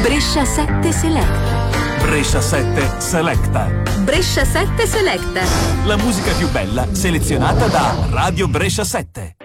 Brescia 7 Selecta. Brescia 7 Selecta. Brescia 7 Selecta. La musica più bella selezionata da Radio Brescia 7.